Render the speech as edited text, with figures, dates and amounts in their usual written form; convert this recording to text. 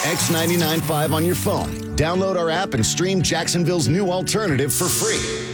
X99.5 on your phone. Download our app and stream Jacksonville's new alternative for free.